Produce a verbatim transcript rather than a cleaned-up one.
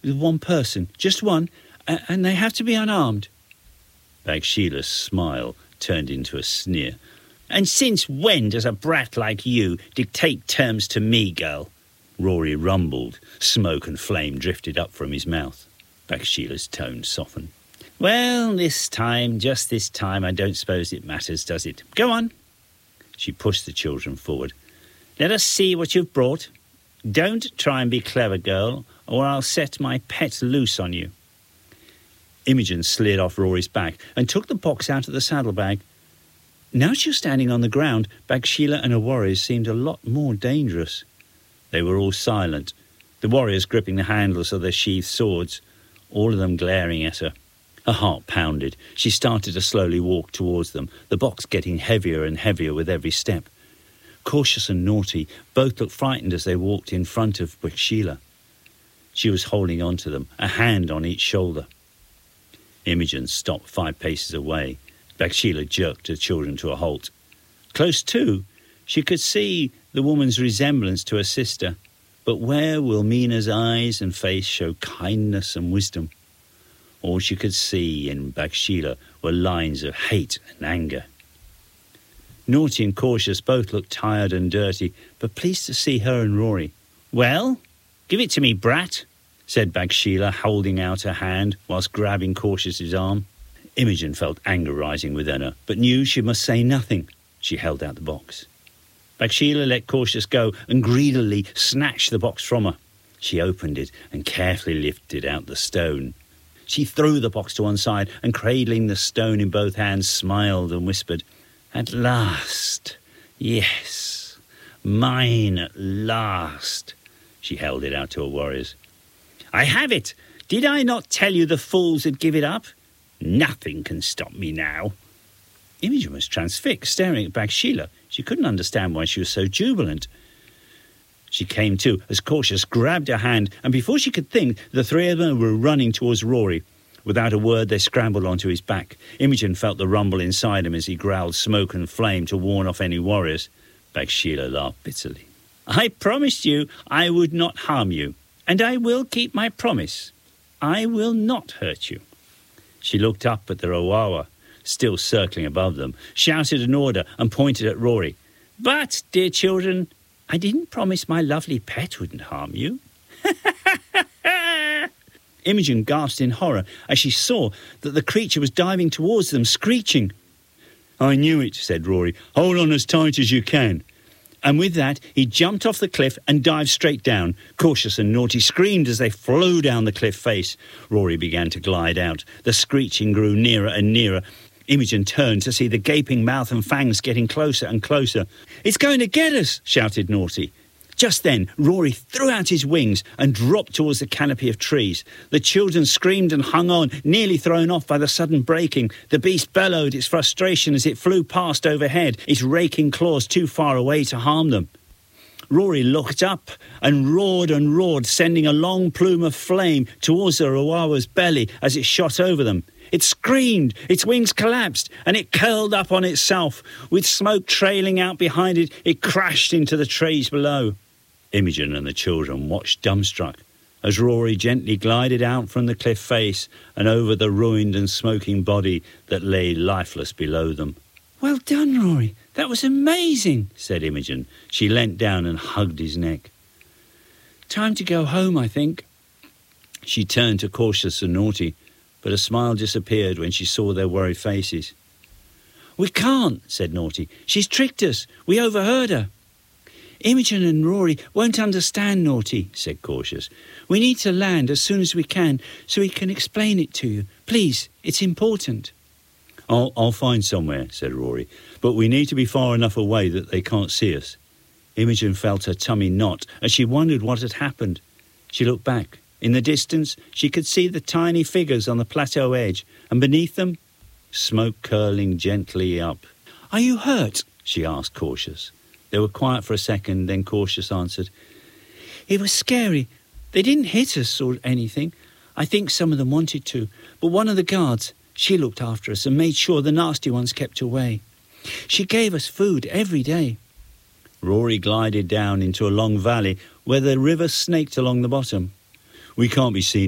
with one person, just one, and they have to be unarmed. Bagsheela's smile turned into a sneer. And since when does a brat like you dictate terms to me, girl? Rory rumbled. Smoke and flame drifted up from his mouth. Bagsheela's tone softened. Well, this time, just this time, I don't suppose it matters, does it? Go on. She pushed the children forward. Let us see what you've brought. Don't try and be clever, girl, or I'll set my pet loose on you. Imogen slid off Rory's back and took the box out of the saddlebag. Now she was standing on the ground, Bagsheela and her warriors seemed a lot more dangerous. They were all silent, the warriors gripping the handles of their sheathed swords, all of them glaring at her. Her heart pounded. She started to slowly walk towards them, the box getting heavier and heavier with every step. Cautious and Naughty both looked frightened as they walked in front of Bagsheela. She was holding on to them, a hand on each shoulder. Imogen stopped five paces away. Bagsheela jerked her children to a halt. Close to, she could see the woman's resemblance to her sister, but where will Mina's eyes and face show kindness and wisdom? All she could see in Bagsheela were lines of hate and anger. Naughty and Cautious both looked tired and dirty, but pleased to see her and Rory. Well, give it to me, brat, said Bagsheela, holding out her hand whilst grabbing Cautious's arm. Imogen felt anger rising within her, but knew she must say nothing. She held out the box. Bagsheela let Cautious go and greedily snatched the box from her. She opened it and carefully lifted out the stone. She threw the box to one side and, cradling the stone in both hands, smiled and whispered, At last, yes, mine at last. She held it out to her warriors. I have it! Did I not tell you the fools would give it up? Nothing can stop me now. Imogen was transfixed, staring at Bagsheela. She couldn't understand why she was so jubilant. She came to as Cautious grabbed her hand, and before she could think, the three of them were running towards Rory. Without a word, they scrambled onto his back. Imogen felt the rumble inside him as he growled smoke and flame to warn off any warriors. Bagsheela laughed bitterly. I promised you I would not harm you, and I will keep my promise. I will not hurt you. She looked up at the Rawawa, still circling above them, shouted an order and pointed at Rory. But, dear children, I didn't promise my lovely pet wouldn't harm you. Imogen gasped in horror as she saw that the creature was diving towards them, screeching. I knew it, said Rory. Hold on as tight as you can. And with that, he jumped off the cliff and dived straight down. Cautious and Naughty screamed as they flew down the cliff face. Rory began to glide out. The screeching grew nearer and nearer. Imogen turned to see the gaping mouth and fangs getting closer and closer. It's going to get us, shouted Naughty. Just then, Rory threw out his wings and dropped towards the canopy of trees. The children screamed and hung on, nearly thrown off by the sudden breaking. The beast bellowed its frustration as it flew past overhead, its raking claws too far away to harm them. Rory looked up and roared and roared, sending a long plume of flame towards the Rawawa's belly as it shot over them. It screamed, its wings collapsed, and it curled up on itself. With smoke trailing out behind it, it crashed into the trees below. Imogen and the children watched dumbstruck as Rory gently glided out from the cliff face and over the ruined and smoking body that lay lifeless below them. Well done, Rory. That was amazing, said Imogen. She leant down and hugged his neck. Time to go home, I think. She turned to Cautious and Naughty, but a smile disappeared when she saw their worried faces. We can't, said Naughty. She's tricked us. We overheard her. Imogen and Rory won't understand, Naughty, said Cautious. We need to land as soon as we can so we can explain it to you. Please, it's important. I'll, I'll find somewhere, said Rory, but we need to be far enough away that they can't see us. Imogen felt her tummy knot as she wondered what had happened. She looked back. In the distance, she could see the tiny figures on the plateau edge, and beneath them, smoke curling gently up. Are you hurt? She asked Cautious. They were quiet for a second, then Cautious answered, It was scary. They didn't hit us or anything. I think some of them wanted to, but one of the guards, she looked after us and made sure the nasty ones kept away. She gave us food every day. Rory glided down into a long valley where the river snaked along the bottom. We can't be seen